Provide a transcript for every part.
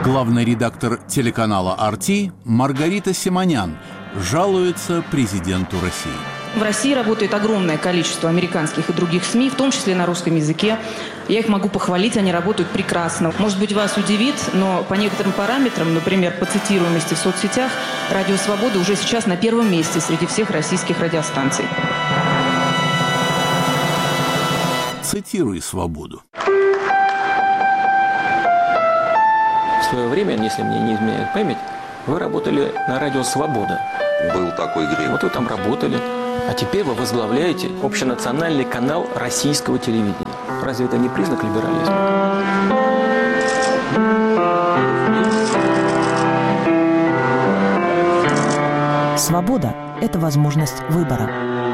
Главный редактор телеканала RT Маргарита Симонян жалуется президенту России. В России работает огромное количество американских и других СМИ, в том числе на русском языке. Я их могу похвалить, они работают прекрасно. Может быть, вас удивит, но по некоторым параметрам, например, по цитируемости в соцсетях, «Радио Свобода» уже сейчас на первом месте среди всех российских радиостанций. Цитируй «Свободу». В свое время, если мне не изменяет память, вы работали на радио «Свобода». Был такой грех. Вот вы там работали. А теперь вы возглавляете общенациональный канал российского телевидения. Разве это не признак либерализма? Свобода – это возможность выбора.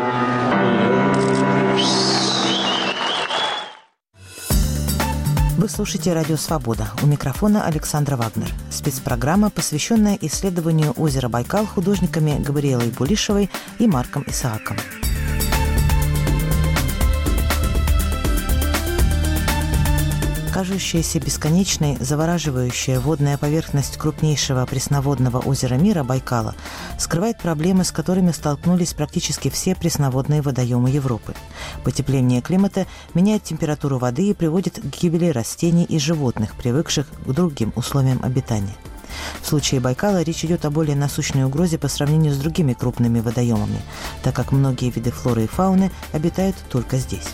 Вы слушаете «Радио Свобода». У микрофона Александра Вагнер. Спецпрограмма, посвященная исследованию озера Байкал художниками Габриэлой Булишевой и Марком Исааком. Кажущаяся бесконечной, завораживающая водная поверхность крупнейшего пресноводного озера мира Байкала скрывает проблемы, с которыми столкнулись практически все пресноводные водоемы Европы. Потепление климата меняет температуру воды и приводит к гибели растений и животных, привыкших к другим условиям обитания. В случае Байкала речь идет о более насущной угрозе по сравнению с другими крупными водоемами, так как многие виды флоры и фауны обитают только здесь.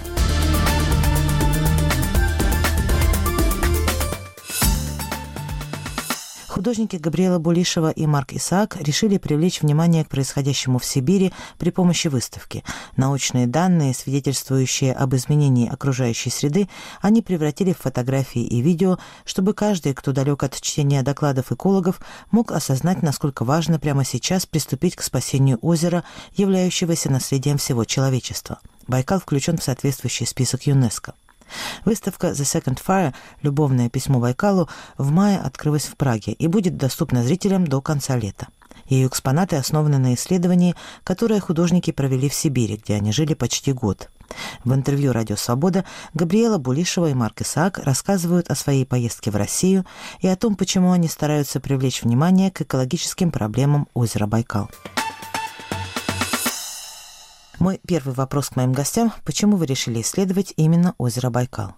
Художники Габриэла Булишева и Марк Исаак решили привлечь внимание к происходящему в Сибири при помощи выставки. Научные данные, свидетельствующие об изменении окружающей среды, они превратили в фотографии и видео, чтобы каждый, кто далек от чтения докладов экологов, мог осознать, насколько важно прямо сейчас приступить к спасению озера, являющегося наследием всего человечества. Байкал включен в соответствующий список ЮНЕСКО. Выставка «The Second Fire» «Любовное письмо Байкалу» в мае открылась в Праге и будет доступна зрителям до конца лета. Ее экспонаты основаны на исследовании, которое художники провели в Сибири, где они жили почти год. В интервью «Радио Свобода» Габриэла Булишева и Марк Исаак рассказывают о своей поездке в Россию и о том, почему они стараются привлечь внимание к экологическим проблемам озера Байкал. Мой первый вопрос к моим гостям – почему вы решили исследовать именно озеро Байкал?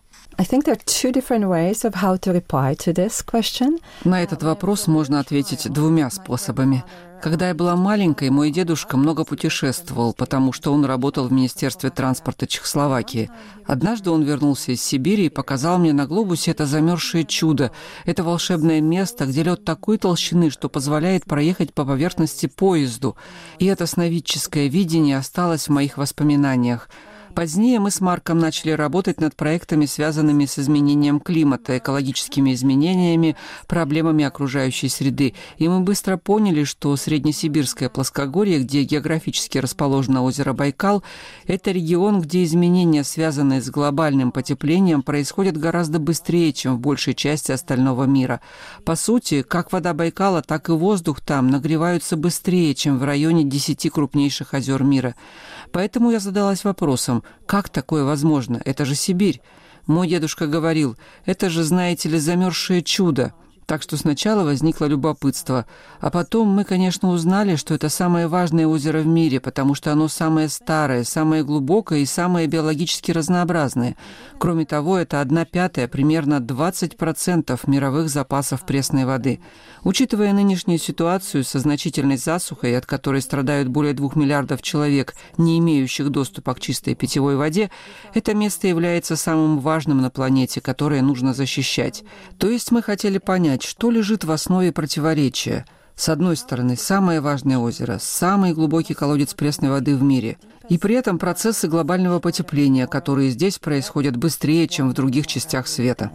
На этот вопрос можно ответить двумя способами. Когда я была маленькой, мой дедушка много путешествовал, потому что он работал в Министерстве транспорта Чехословакии. Однажды он вернулся из Сибири и показал мне на глобусе это замерзшее чудо. Это волшебное место, где лед такой толщины, что позволяет проехать по поверхности поезду. И это сновидческое видение осталось в моих воспоминаниях. Позднее мы с Марком начали работать над проектами, связанными с изменением климата, экологическими изменениями, проблемами окружающей среды. И мы быстро поняли, что Среднесибирское плоскогорье, где географически расположено озеро Байкал, это регион, где изменения, связанные с глобальным потеплением, происходят гораздо быстрее, чем в большей части остального мира. По сути, как вода Байкала, так и воздух там нагреваются быстрее, чем в районе 10 крупнейших озер мира. Поэтому я задалась вопросом, как такое возможно? Это же Сибирь. Мой дедушка говорил, это же, знаете ли, замерзшее чудо. Так что сначала возникло любопытство. А потом мы, конечно, узнали, что это самое важное озеро в мире, потому что оно самое старое, самое глубокое и самое биологически разнообразное. Кроме того, это 1/5, примерно 20% мировых запасов пресной воды. Учитывая нынешнюю ситуацию со значительной засухой, от которой страдают более 2 миллиардов человек, не имеющих доступа к чистой питьевой воде, это место является самым важным на планете, которое нужно защищать. То есть мы хотели понять, что лежит в основе противоречия. С одной стороны, самое важное озеро, самый глубокий колодец пресной воды в мире. И при этом процессы глобального потепления, которые здесь происходят быстрее, чем в других частях света.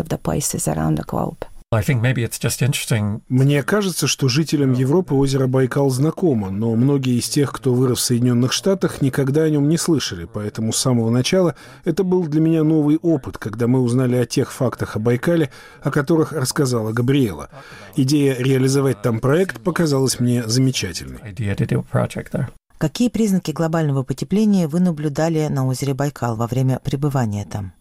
Мне кажется, что жителям Европы озеро Байкал знакомо, но многие из тех, кто вырос в Соединенных Штатах, никогда о нем не слышали, поэтому с самого начала это был для меня новый опыт, когда мы узнали о тех фактах о Байкале, о которых рассказала Габриэла. Идея реализовать там проект показалась мне замечательной. Какие признаки глобального потепления вы наблюдали на озере Байкал во время пребывания там?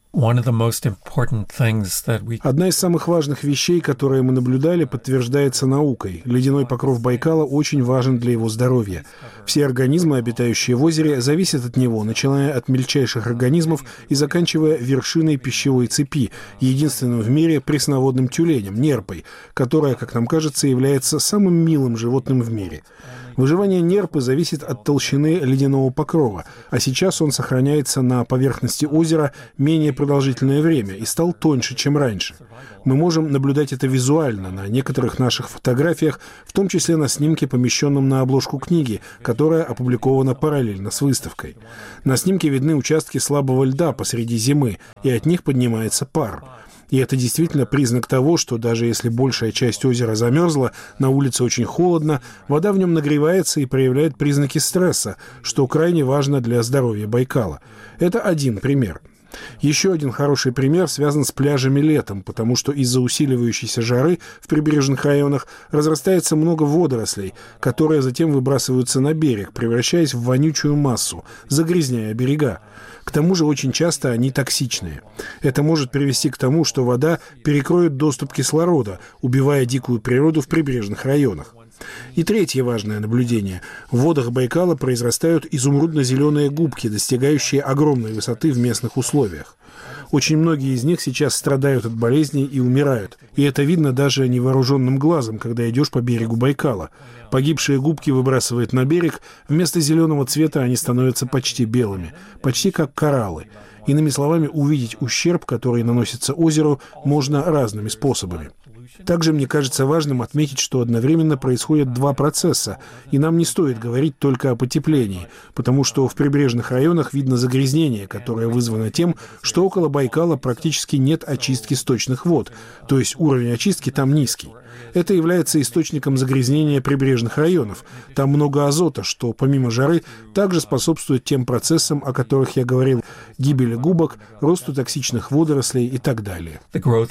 Одна из самых важных вещей, которые мы наблюдали, подтверждается наукой. Ледяной покров Байкала очень важен для его здоровья. Все организмы, обитающие в озере, зависят от него, начиная от мельчайших организмов и заканчивая вершиной пищевой цепи, единственным в мире пресноводным тюленем, нерпой, которая, как нам кажется, является самым милым животным в мире. Выживание нерпы зависит от толщины ледяного покрова, а сейчас он сохраняется на поверхности озера менее продолжительное время и стал тоньше, чем раньше. Мы можем наблюдать это визуально на некоторых наших фотографиях, в том числе на снимке, помещенном на обложку книги, которая опубликована параллельно с выставкой. На снимке видны участки слабого льда посреди зимы, и от них поднимается пар. И это действительно признак того, что даже если большая часть озера замерзла, на улице очень холодно, вода в нем нагревается и проявляет признаки стресса, что крайне важно для здоровья Байкала. Это один пример. Еще один хороший пример связан с пляжами летом, потому что из-за усиливающейся жары в прибрежных районах разрастается много водорослей, которые затем выбрасываются на берег, превращаясь в вонючую массу, загрязняя берега. К тому же очень часто они токсичные. Это может привести к тому, что вода перекроет доступ кислорода, убивая дикую природу в прибрежных районах. И третье важное наблюдение. В водах Байкала произрастают изумрудно-зеленые губки, достигающие огромной высоты в местных условиях. Очень многие из них сейчас страдают от болезней и умирают. И это видно даже невооруженным глазом, когда идешь по берегу Байкала. Погибшие губки выбрасывают на берег, вместо зеленого цвета они становятся почти белыми, почти как кораллы. Иными словами, увидеть ущерб, который наносится озеру, можно разными способами. Также мне кажется важным отметить, что одновременно происходят два процесса, и нам не стоит говорить только о потеплении, потому что в прибрежных районах видно загрязнение, которое вызвано тем, что около Байкала практически нет очистки сточных вод, то есть уровень очистки там низкий. Это является источником загрязнения прибрежных районов. Там много азота, что помимо жары также способствует тем процессам, о которых я говорил: гибели губок, росту токсичных водорослей и так далее.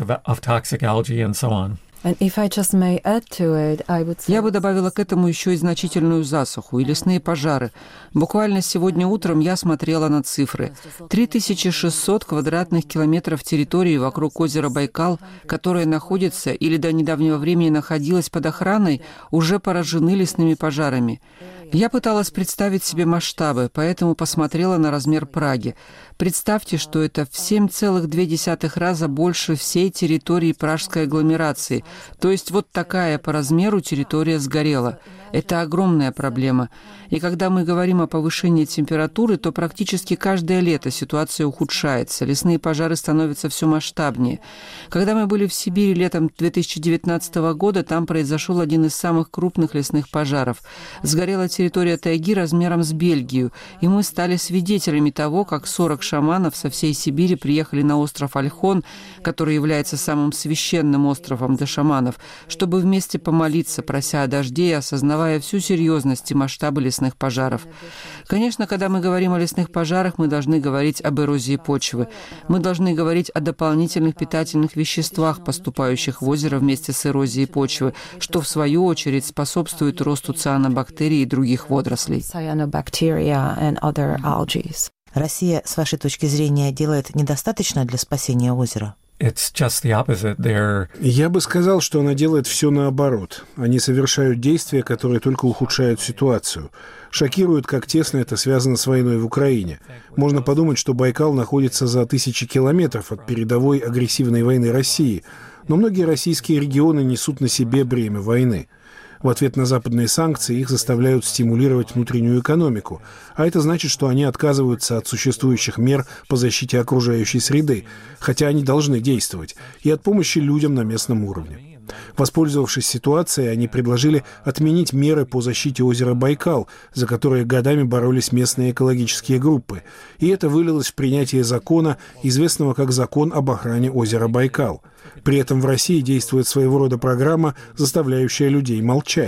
Я бы добавила к этому еще и значительную засуху и лесные пожары. Буквально сегодня утром я смотрела на цифры. 3600 квадратных километров территории вокруг озера Байкал, которая находится или до недавнего времени находилась под охраной, уже поражены лесными пожарами. Я пыталась представить себе масштабы, поэтому посмотрела на размер Праги. Представьте, что это в 7,2 раза больше всей территории пражской агломерации. То есть вот такая по размеру территория сгорела. Это огромная проблема. И когда мы говорим о повышении температуры, то практически каждое лето ситуация ухудшается. Лесные пожары становятся все масштабнее. Когда мы были в Сибири летом 2019 года, там произошел один из самых крупных лесных пожаров. Сгорела территория тайги размером с Бельгию, и мы стали свидетелями того, как 40 шаманов со всей Сибири приехали на остров Ольхон, который является самым священным островом для шаманов, чтобы вместе помолиться, прося о дожде и осознавая всю серьезность и масштабы лесных пожаров. Конечно, когда мы говорим о лесных пожарах, мы должны говорить об эрозии почвы. Мы должны говорить о дополнительных питательных веществах, поступающих в озеро вместе с эрозией почвы, что в свою очередь способствует росту цианобактерий и других водорослей. Россия, с вашей точки зрения, делает недостаточно для спасения озера? Я бы сказал, что она делает все наоборот. Они совершают действия, которые только ухудшают ситуацию. Шокирует, как тесно это связано с войной в Украине. Можно подумать, что Байкал находится за тысячи километров от передовой агрессивной войны России. Но многие российские регионы несут на себе бремя войны. В ответ на западные санкции их заставляют стимулировать внутреннюю экономику, а это значит, что они отказываются от существующих мер по защите окружающей среды, хотя они должны действовать, и от помощи людям на местном уровне. Воспользовавшись ситуацией, они предложили отменить меры по защите озера Байкал, за которые годами боролись местные экологические группы, и это вылилось в принятие закона, известного как «Закон об охране озера Байкал». При этом в России действует своего рода программа, заставляющая людей молчать.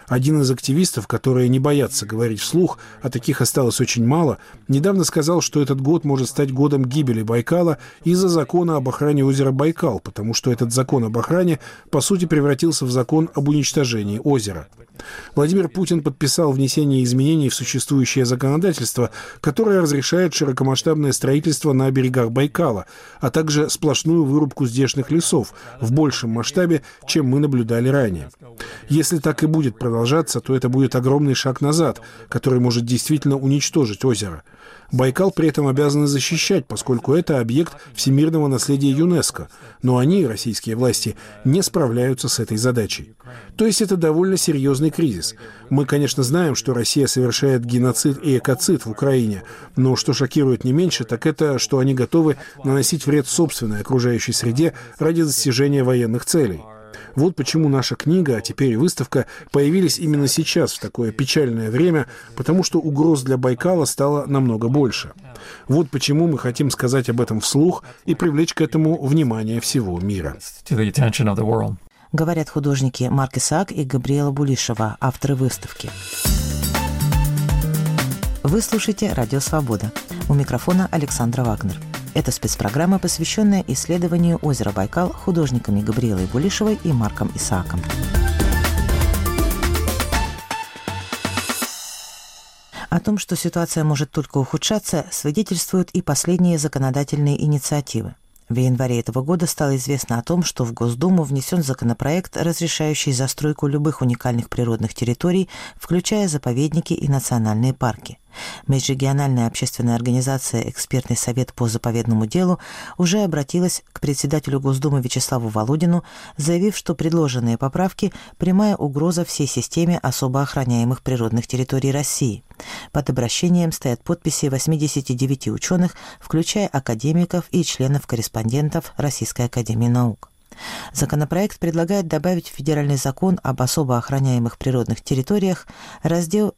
Один из активистов, которые не боятся говорить вслух, а таких осталось очень мало, недавно сказал, что этот год может стать годом гибели Байкала из-за закона об охране озера Байкал, потому что этот закон об охране, по сути, превратился в закон об уничтожении озера. Владимир Путин подписал внесение изменений в существующее законодательство, которое разрешает широкомасштабное строительство на берегах Байкала, а также сплошную вырубку здешних лесов в большем масштабе, чем мы наблюдали ранее. Если так и будет продолжаться, то это будет огромный шаг назад, который может действительно уничтожить озеро. Байкал при этом обязаны защищать, поскольку это объект всемирного наследия ЮНЕСКО, но они, российские власти, не справляются с этой задачей. То есть это довольно серьезный кризис. Мы, конечно, знаем, что Россия совершает геноцид и экоцид в Украине, но что шокирует не меньше, так это, что они готовы наносить вред собственной окружающей среде ради достижения военных целей. Вот почему наша книга, а теперь и выставка, появились именно сейчас, в такое печальное время, потому что угроз для Байкала стало намного больше. Вот почему мы хотим сказать об этом вслух и привлечь к этому внимание всего мира. Говорят художники Марк Исаак и Габриэла Булишева, авторы выставки. Вы слушаете «Радио Свобода». У микрофона Александра Вагнер. Это спецпрограмма, посвященная исследованию озера Байкал художниками Габриэлой Булишевой и Марком Исааком. О том, что ситуация может только ухудшаться, свидетельствуют и последние законодательные инициативы. В январе этого года стало известно о том, что в Госдуму внесен законопроект, разрешающий застройку любых уникальных природных территорий, включая заповедники и национальные парки. Межрегиональная общественная организация «Экспертный совет по заповедному делу» уже обратилась к председателю Госдумы Вячеславу Володину, заявив, что предложенные поправки – прямая угроза всей системе особо охраняемых природных территорий России. Под обращением стоят подписи 89 ученых, включая академиков и членов-корреспондентов Российской академии наук. Законопроект предлагает добавить в Федеральный закон об особо охраняемых природных территориях раздел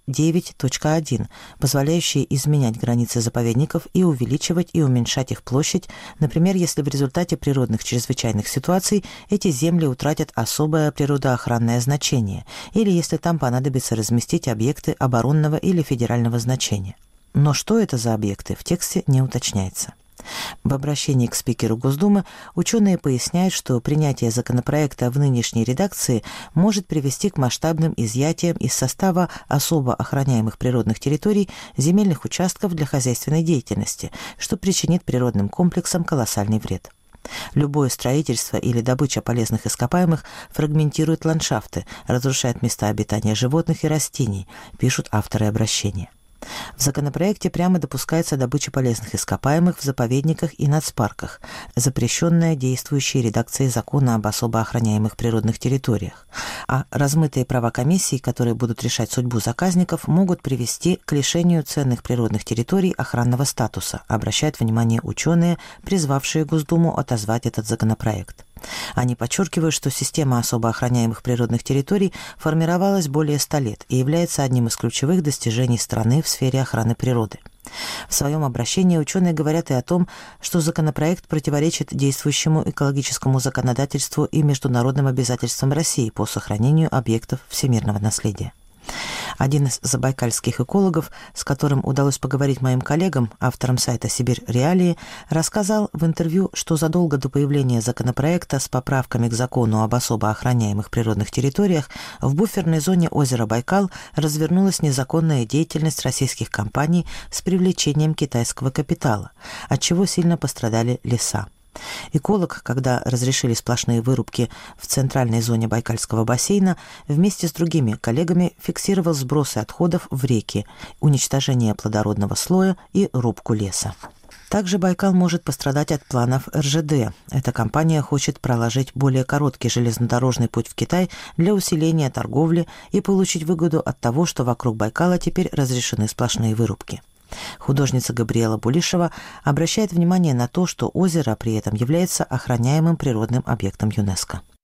9.1, позволяющий изменять границы заповедников и увеличивать и уменьшать их площадь, например, если в результате природных чрезвычайных ситуаций эти земли утратят особое природоохранное значение, или если там понадобится разместить объекты оборонного или федерального значения. Но что это за объекты, в тексте не уточняется. В обращении к спикеру Госдумы ученые поясняют, что принятие законопроекта в нынешней редакции может привести к масштабным изъятиям из состава особо охраняемых природных территорий земельных участков для хозяйственной деятельности, что причинит природным комплексам колоссальный вред. Любое строительство или добыча полезных ископаемых фрагментирует ландшафты, разрушает места обитания животных и растений, пишут авторы обращения. В законопроекте прямо допускается добыча полезных ископаемых в заповедниках и нацпарках, запрещенная действующей редакцией закона об особо охраняемых природных территориях. А размытые права комиссий, которые будут решать судьбу заказников, могут привести к лишению ценных природных территорий охранного статуса, обращают внимание ученые, призвавшие Госдуму отозвать этот законопроект. Они подчеркивают, что система особо охраняемых природных территорий формировалась более 100 лет и является одним из ключевых достижений страны в сфере охраны природы. В своем обращении ученые говорят и о том, что законопроект противоречит действующему экологическому законодательству и международным обязательствам России по сохранению объектов всемирного наследия. Один из забайкальских экологов, с которым удалось поговорить моим коллегам, авторам сайта «Сибирь Реалии», рассказал в интервью, что задолго до появления законопроекта с поправками к закону об особо охраняемых природных территориях в буферной зоне озера Байкал развернулась незаконная деятельность российских компаний с привлечением китайского капитала, от чего сильно пострадали леса. Эколог, когда разрешили сплошные вырубки в центральной зоне Байкальского бассейна, вместе с другими коллегами фиксировал сбросы отходов в реки, уничтожение плодородного слоя и рубку леса. Также Байкал может пострадать от планов РЖД. Эта компания хочет проложить более короткий железнодорожный путь в Китай для усиления торговли и получить выгоду от того, что вокруг Байкала теперь разрешены сплошные вырубки. Художница Габриэла Булишева обращает внимание на то, что озеро при этом является охраняемым природным объектом ЮНЕСКО.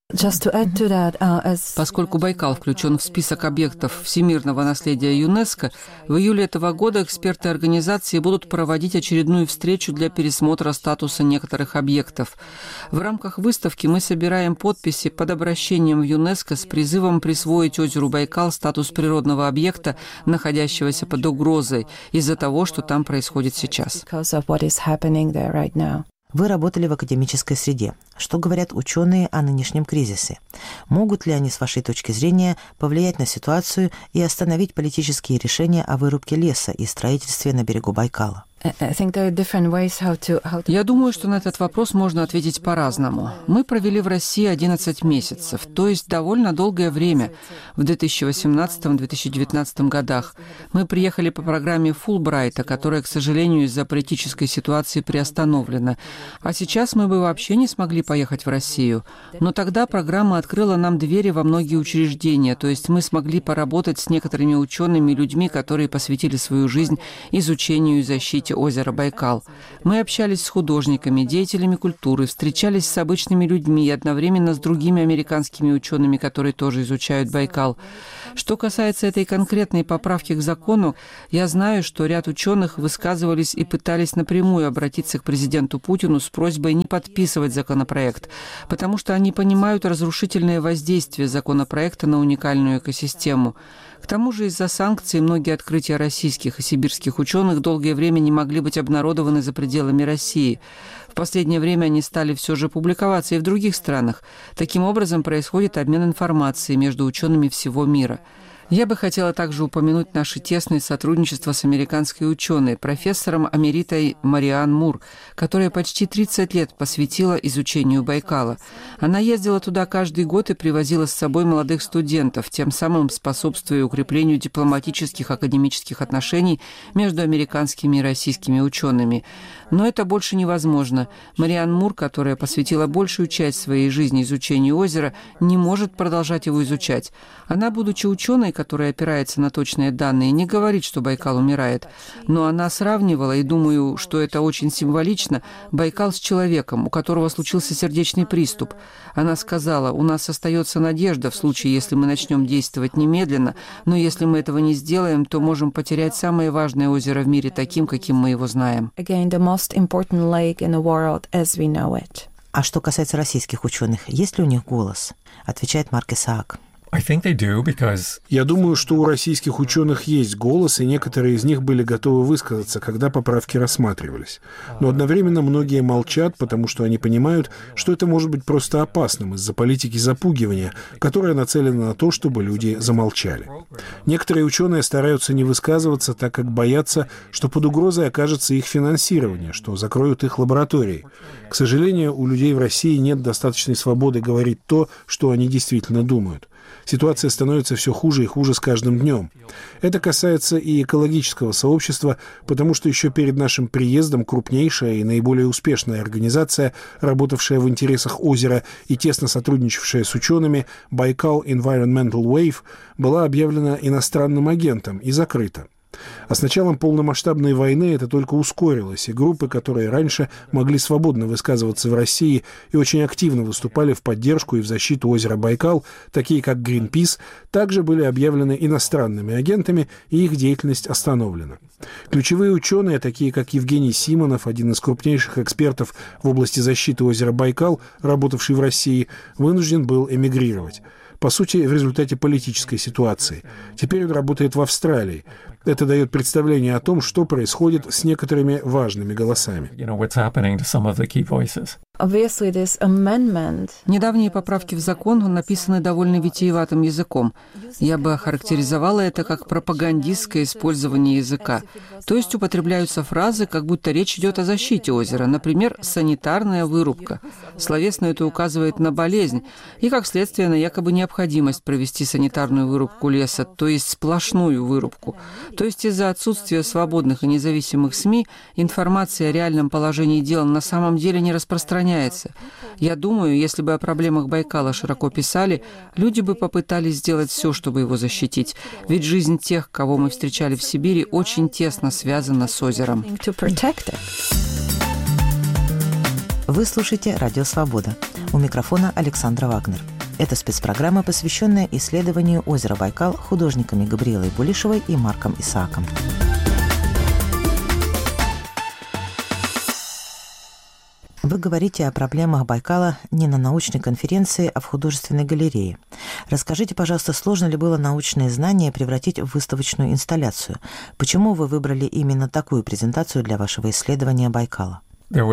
Поскольку Байкал включен в список объектов всемирного наследия ЮНЕСКО, в июле этого года эксперты организации будут проводить очередную встречу для пересмотра статуса некоторых объектов. В рамках выставки мы собираем подписи под обращением в ЮНЕСКО с призывом присвоить озеру Байкал статус природного объекта, находящегося под угрозой из-за того, что там происходит сейчас. Вы работали в академической среде. Что говорят ученые о нынешнем кризисе? Могут ли они, с вашей точки зрения, повлиять на ситуацию и остановить политические решения о вырубке леса и строительстве на берегу Байкала? Я думаю, что на этот вопрос можно ответить по-разному. Мы провели в России 11 месяцев, то есть довольно долгое время, в 2018-2019 годах. Мы приехали по программе Фулбрайта, которая, к сожалению, из-за политической ситуации приостановлена. А сейчас мы бы вообще не смогли поехать в Россию. Но тогда программа открыла нам двери во многие учреждения, то есть мы смогли поработать с некоторыми учеными и людьми, которые посвятили свою жизнь изучению и защите озера Байкал. Мы общались с художниками, деятелями культуры, встречались с обычными людьми и одновременно с другими американскими учеными, которые тоже изучают Байкал. Что касается этой конкретной поправки к закону, я знаю, что ряд ученых высказывались и пытались напрямую обратиться к президенту Путину с просьбой не подписывать законопроект, потому что они понимают разрушительное воздействие законопроекта на уникальную экосистему. К тому же из-за санкций многие открытия российских и сибирских ученых долгое время не могли быть обнародованы за пределами России. В последнее время они стали все же публиковаться и в других странах. Таким образом происходит обмен информацией между учеными всего мира. Я бы хотела также упомянуть наше тесное сотрудничество с американской ученой, профессором эмеритой Мариан Мур, которая почти 30 лет посвятила изучению Байкала. Она ездила туда каждый год и привозила с собой молодых студентов, тем самым способствуя укреплению дипломатических академических отношений между американскими и российскими учеными. Но это больше невозможно. Мариан Мур, которая посвятила большую часть своей жизни изучению озера, не может продолжать его изучать. Она, будучи ученой, которая опирается на точные данные, не говорит, что Байкал умирает. Но она сравнивала, и думаю, что это очень символично, Байкал с человеком, у которого случился сердечный приступ. Она сказала: «У нас остается надежда в случае, если мы начнем действовать немедленно, но если мы этого не сделаем, то можем потерять самое важное озеро в мире таким, каким мы его знаем». А что касается российских ученых, есть ли у них голос? Отвечает Марк Исаак. Я думаю, что у российских ученых есть голос, и некоторые из них были готовы высказаться, когда поправки рассматривались. Но одновременно многие молчат, потому что они понимают, что это может быть просто опасным из-за политики запугивания, которая нацелена на то, чтобы люди замолчали. Некоторые ученые стараются не высказываться, так как боятся, что под угрозой окажется их финансирование, что закроют их лаборатории. К сожалению, у людей в России нет достаточной свободы говорить то, что они действительно думают. Ситуация становится все хуже и хуже с каждым днем. Это касается и экологического сообщества, потому что еще перед нашим приездом крупнейшая и наиболее успешная организация, работавшая в интересах озера и тесно сотрудничавшая с учеными, Baikal Environmental Wave, была объявлена иностранным агентом и закрыта. А с началом полномасштабной войны это только ускорилось, и группы, которые раньше могли свободно высказываться в России и очень активно выступали в поддержку и в защиту озера Байкал, такие как Greenpeace, также были объявлены иностранными агентами, и их деятельность остановлена. Ключевые ученые, такие как Евгений Симонов, один из крупнейших экспертов в области защиты озера Байкал, работавший в России, вынужден был эмигрировать. По сути, в результате политической ситуации. Теперь он работает в Австралии. Это дает представление о том, что происходит с некоторыми важными голосами. Недавние поправки в закон написаны довольно витиеватым языком. Я бы охарактеризовала это как пропагандистское использование языка. То есть употребляются фразы, как будто речь идет о защите озера. Например, санитарная вырубка. Словесно это указывает на болезнь и, как следствие, на якобы необходимость провести санитарную вырубку леса, то есть сплошную вырубку. То есть из-за отсутствия свободных и независимых СМИ информация о реальном положении дел на самом деле не распространяется. Я думаю, если бы о проблемах Байкала широко писали, люди бы попытались сделать все, чтобы его защитить. Ведь жизнь тех, кого мы встречали в Сибири, очень тесно связана с озером. Вы слушаете «Радио Свобода». У микрофона Александра Вагнер. Это спецпрограмма, посвященная исследованию озера Байкал художниками Габриэлой Булишевой и Марком Исааком. Вы говорите о проблемах Байкала не на научной конференции, а в художественной галерее. Расскажите, пожалуйста, сложно ли было научные знания превратить в выставочную инсталляцию? Почему вы выбрали именно такую презентацию для вашего исследования Байкала?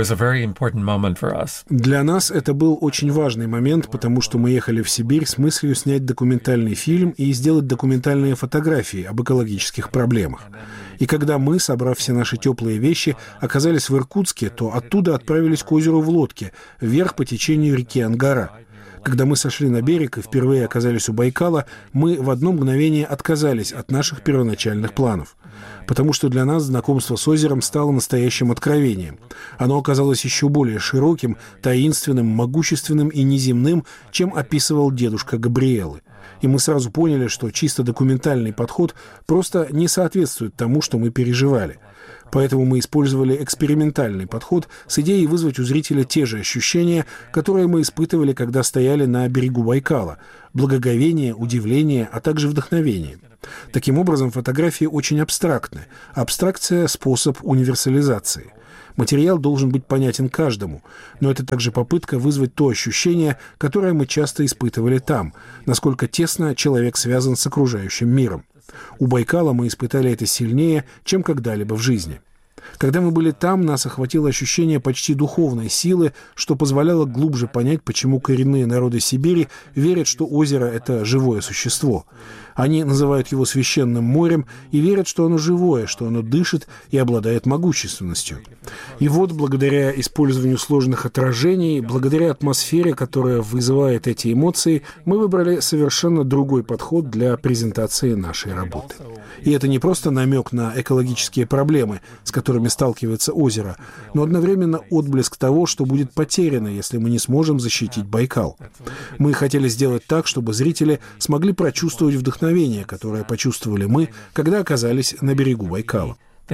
Для нас это был очень важный момент, потому что мы ехали в Сибирь с мыслью снять документальный фильм и сделать документальные фотографии об экологических проблемах. И когда мы, собрав все наши теплые вещи, оказались в Иркутске, то оттуда отправились к озеру в лодке, вверх по течению реки Ангара. Когда мы сошли на берег и впервые оказались у Байкала, мы в одно мгновение отказались от наших первоначальных планов. Потому что для нас знакомство с озером стало настоящим откровением. Оно оказалось еще более широким, таинственным, могущественным и неземным, чем описывал дедушка Габриэлы. И мы сразу поняли, что чисто документальный подход просто не соответствует тому, что мы переживали. Поэтому мы использовали экспериментальный подход с идеей вызвать у зрителя те же ощущения, которые мы испытывали, когда стояли на берегу Байкала – благоговение, удивление, а также вдохновение. Таким образом, фотографии очень абстрактны. Абстракция – способ универсализации. Материал должен быть понятен каждому, но это также попытка вызвать то ощущение, которое мы часто испытывали там, насколько тесно человек связан с окружающим миром. У Байкала мы испытали это сильнее, чем когда-либо в жизни. Когда мы были там, нас охватило ощущение почти духовной силы, что позволяло глубже понять, почему коренные народы Сибири верят, что озеро – это живое существо. Они называют его священным морем и верят, что оно живое, что оно дышит и обладает могущественностью. И вот, благодаря использованию сложных отражений, благодаря атмосфере, которая вызывает эти эмоции, мы выбрали совершенно другой подход для презентации нашей работы. И это не просто намек на экологические проблемы, с которыми сталкивается озеро, но одновременно отблеск того, что будет потеряно, если мы не сможем защитить Байкал. Мы хотели сделать так, чтобы зрители смогли прочувствовать вдохновение, которое почувствовали мы, когда оказались на берегу Байкала.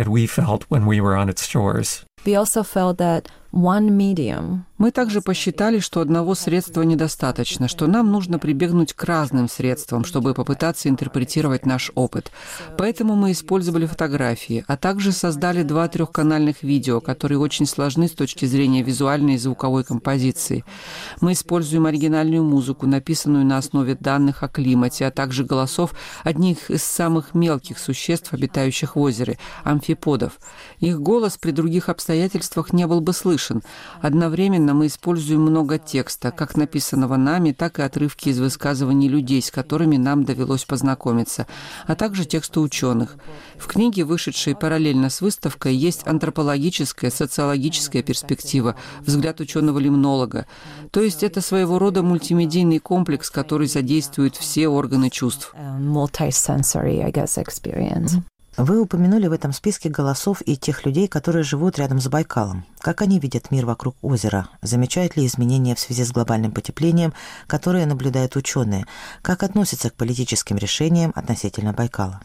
Мы также посчитали, что одного средства недостаточно, что нам нужно прибегнуть к разным средствам, чтобы попытаться интерпретировать наш опыт. Поэтому мы использовали фотографии, а также создали 2 трехканальных видео, которые очень сложны с точки зрения визуальной и звуковой композиции. Мы используем оригинальную музыку, написанную на основе данных о климате, а также голосов одних из самых мелких существ, обитающих в озере – амфиподов. Их голос при других обстоятельствах не был бы слышен. Одновременно мы используем много текста, как написанного нами, так и отрывки из высказываний людей, с которыми нам довелось познакомиться, а также тексты ученых. В книге, вышедшей параллельно с выставкой, есть антропологическая, социологическая перспектива, взгляд ученого-лимнолога. То есть это своего рода мультимедийный комплекс, который задействует все органы чувств. Вы упомянули в этом списке голосов и тех людей, которые живут рядом с Байкалом. Как они видят мир вокруг озера? Замечают ли изменения в связи с глобальным потеплением, которые наблюдают ученые? Как относятся к политическим решениям относительно Байкала?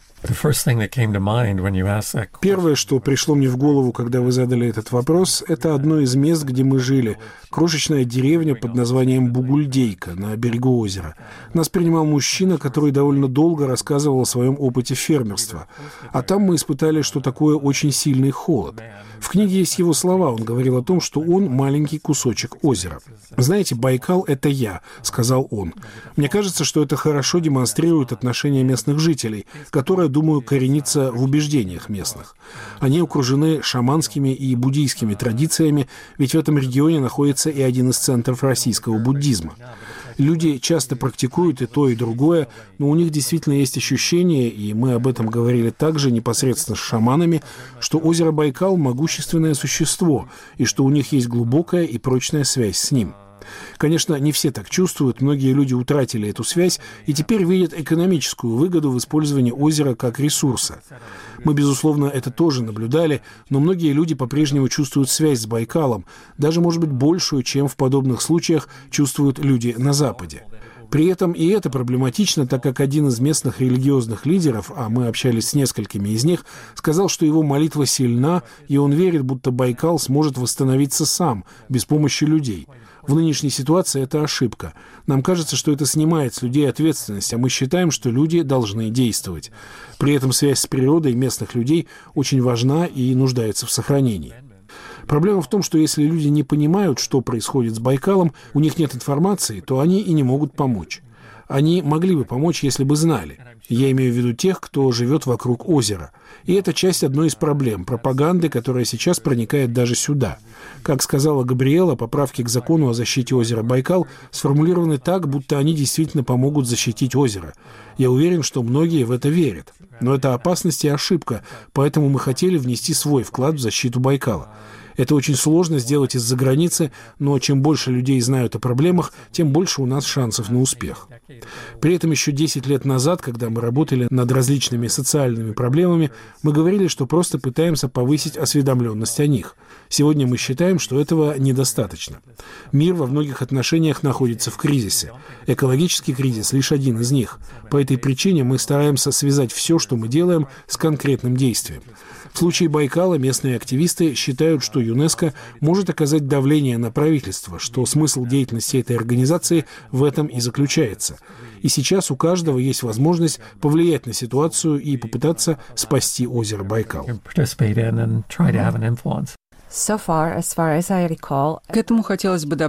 Первое, что пришло мне в голову, когда вы задали этот вопрос, это одно из мест, где мы жили. Крошечная деревня под названием Бугульдейка на берегу озера. Нас принимал мужчина, который довольно долго рассказывал о своем опыте фермерства. А там мы испытали, что такое очень сильный холод. В книге есть его слова. Он говорил о том, что он маленький кусочек озера. «Знаете, Байкал — это я», — сказал он. «Мне кажется, что это хорошо демонстрирует отношение местных жителей, которое, думаю, коренится в убеждениях местных. Они окружены шаманскими и буддийскими традициями, ведь в этом регионе находится и один из центров российского буддизма. Люди часто практикуют и то, и другое, но у них действительно есть ощущение, и мы об этом говорили также непосредственно с шаманами, что озеро Байкал – могущественное существо, и что у них есть глубокая и прочная связь с ним. Конечно, не все так чувствуют, многие люди утратили эту связь и теперь видят экономическую выгоду в использовании озера как ресурса. Мы, безусловно, это тоже наблюдали, но многие люди по-прежнему чувствуют связь с Байкалом, даже, может быть, большую, чем в подобных случаях чувствуют люди на Западе. При этом и это проблематично, так как один из местных религиозных лидеров, а мы общались с несколькими из них, сказал, что его молитва сильна, и он верит, будто Байкал сможет восстановиться сам, без помощи людей. В нынешней ситуации это ошибка. Нам кажется, что это снимает с людей ответственность, а мы считаем, что люди должны действовать. При этом связь с природой местных людей очень важна и нуждается в сохранении. Проблема в том, что если люди не понимают, что происходит с Байкалом, у них нет информации, то они и не могут помочь. Они могли бы помочь, если бы знали. Я имею в виду тех, кто живет вокруг озера. И это часть одной из проблем – пропаганды, которая сейчас проникает даже сюда. Как сказала Габриэла, поправки к закону о защите озера Байкал сформулированы так, будто они действительно помогут защитить озеро. Я уверен, что многие в это верят. Но это опасность и ошибка, поэтому мы хотели внести свой вклад в защиту Байкала. Это очень сложно сделать из-за границы, но чем больше людей знают о проблемах, тем больше у нас шансов на успех. При этом еще 10 лет назад, когда мы работали над различными социальными проблемами, мы говорили, что просто пытаемся повысить осведомленность о них. Сегодня мы считаем, что этого недостаточно. Мир во многих отношениях находится в кризисе. Экологический кризис – лишь один из них. По этой причине мы стараемся связать все, что мы делаем, с конкретным действием. В случае Байкала местные активисты считают, что ЮНЕСКО может оказать давление на правительство, что смысл деятельности этой организации в этом и заключается. И сейчас у каждого есть возможность повлиять на ситуацию и попытаться спасти озеро Байкал. К этому хотелось бы добавить